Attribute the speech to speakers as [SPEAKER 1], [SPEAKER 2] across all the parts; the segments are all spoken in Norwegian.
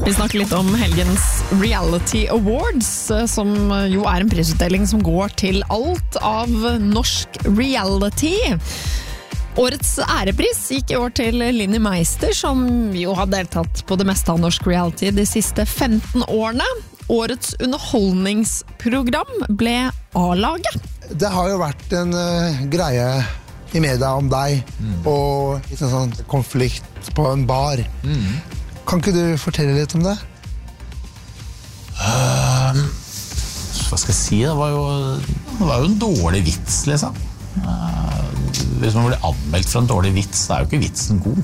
[SPEAKER 1] Vi snakker litt om helgens Reality Awards, som jo en prisutdeling som går til alt av norsk reality. Årets ærepris gikk i år til Linni Meister, som jo har deltatt på det meste av norsk reality de siste 15 årene. Årets underholdningsprogram ble A-laget.
[SPEAKER 2] Det har jo vært en greie i media om deg, og litt sånn konflikt på en bar. Kan ikke du fortelle litt om det?
[SPEAKER 3] Hva skal jeg si? Det var jo en dårlig vits, liksom. Hvis man blir anmeldt for en dårlig vits, så jo ikke vitsen god.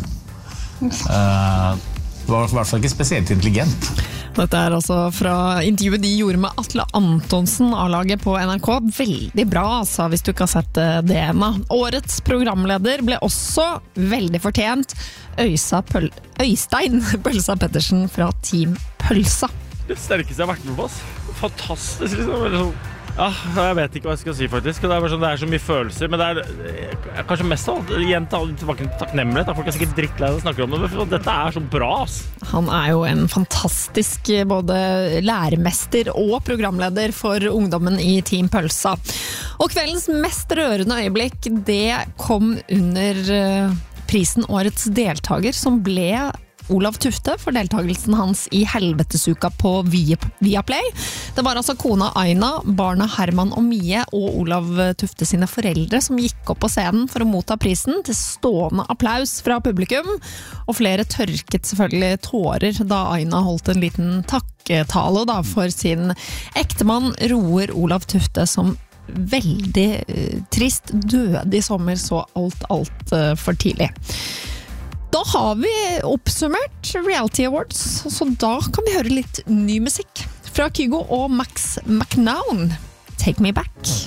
[SPEAKER 3] Det var i hvert fall ikke spesielt intelligent.
[SPEAKER 1] Dette altså fra intervjuet de gjorde med Atle Antonsen, A-laget på NRK. Veldig bra, altså, hvis du ikke har sett det ennå. Årets programleder ble også veldig fortjent. Øystein Pølsa Pettersen fra Team Pølsa.
[SPEAKER 4] Det sterkeste jeg har vært med på, fantastisk, liksom. Ja, jeg vet ikke hva jeg skal si faktisk. Det bare sånn, det så mye følelser, men det kanskje mest av alt igjen tilbake til takknemlighet. Folk sikkert drittlei og snakker om det, men dette så bra, ass.
[SPEAKER 1] Han jo en fantastisk både læremester og programleder for ungdommen i Team Pølsa. Og kveldens mest rørende øyeblikk, det kom under prisen Årets deltager, som ble Olav Tufte for deltagelsen hans i Helvetesuka på Viaplay. Det var altså kona Aina, barna Herman og Mie og Olav Tufte sine foreldre som gikk opp på scenen for å motta prisen til stående applaus fra publikum, og flere tørket selvfølgelig tårer da Aina holdt en liten takketale da for sin ektemann Roar Olav Tufte, som veldig trist døde i sommer så alt for tidlig. Da har vi oppsummert Reality Awards, så da kan vi høre litt ny musikk fra Kygo og Max McNown. Take Me Back.